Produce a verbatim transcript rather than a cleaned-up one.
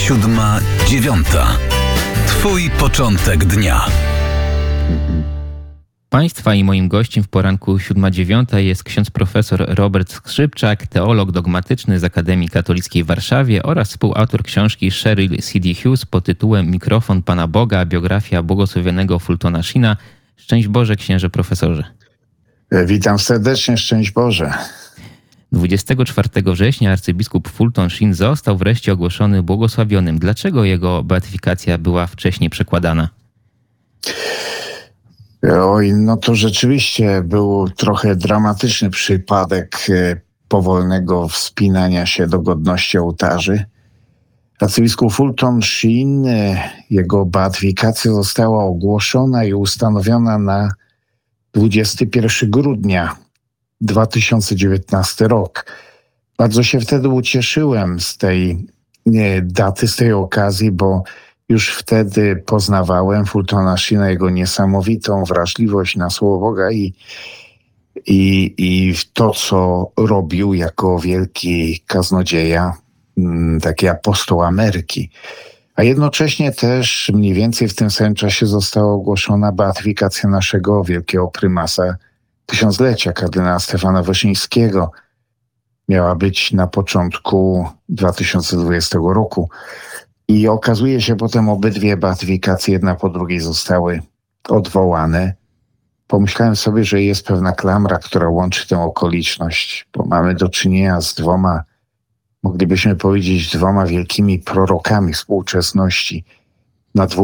Siódma, dziewiąta. Twój początek dnia. Państwa i moim gościem w poranku siódma dziewiąta jest ksiądz profesor Robert Skrzypczak, teolog dogmatyczny z Akademii Katolickiej w Warszawie oraz współautor książki Cheryl C D Hughes pod tytułem Mikrofon Pana Boga, biografia błogosławionego Fultona Sheena. Szczęść Boże, księże profesorze. Witam serdecznie, szczęść Boże. dwudziestego czwartego września arcybiskup Fulton Sheen został wreszcie ogłoszony błogosławionym. Dlaczego jego beatyfikacja była wcześniej przekładana? Oj, no to rzeczywiście był trochę dramatyczny przypadek powolnego wspinania się do godności ołtarzy. Arcybiskup Fulton Sheen, jego beatyfikacja została ogłoszona i ustanowiona na dwudziestego pierwszego grudnia dwa tysiące dziewiętnasty rok. Bardzo się wtedy ucieszyłem z tej nie, daty, z tej okazji, bo już wtedy poznawałem Fultona Sheena, jego niesamowitą wrażliwość na Słowo Boga i, i, i to, co robił jako wielki kaznodzieja, taki apostoł Ameryki. A jednocześnie też mniej więcej w tym samym czasie została ogłoszona beatyfikacja naszego wielkiego prymasa tysiąclecia, kardynała Stefana Wyszyńskiego. Miała być na początku dwa tysiące dwudziestego roku. I okazuje się potem obydwie beatyfikacje jedna po drugiej zostały odwołane. Pomyślałem sobie, że jest pewna klamra, która łączy tę okoliczność, bo mamy do czynienia z dwoma, moglibyśmy powiedzieć, dwoma wielkimi prorokami współczesności na dwóch